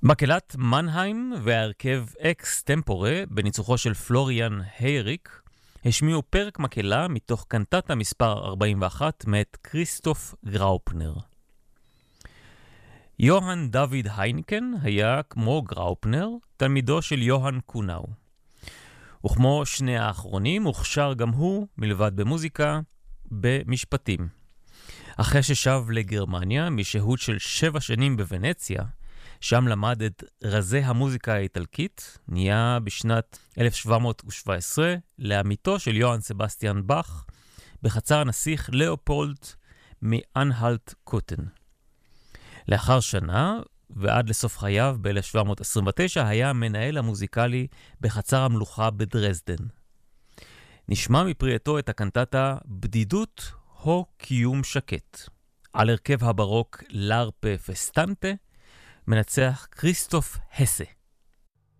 מקהלת מנהיים והרכב אקס טמפורה בניצוחו של פלוריאן הייריק השמיעו פרק מקהלה מתוך קנטטה מספר 41 מאת כריסטוף גראופנר. יוהאן דוד היינקן היה כמו גראופנר תלמידו של יוהאן קונאו. וכמו שני האחרונים הוכשר גם הוא מלבד במוזיקה במשפטים. אחרי ששב לגרמניה משהות של 7 שנים בוונציה, שם למד את רזי המוזיקה האיטלקית, נהיה בשנת 1717 לעמיתו של יוהאן סבסטיאן באך בחצר הנסיך לאופולד מאנהלט קוטן. לאחר שנה ועד לסוף חייו ב-1729 היה המנהל המוזיקלי בחצר המלוכה בדרזדן. נשמע מפריעתו את הקנטטה בדידות הו קיום שקט. על הרכב הברוק לארפה פסטנטה מנצח כריסטוף הסה.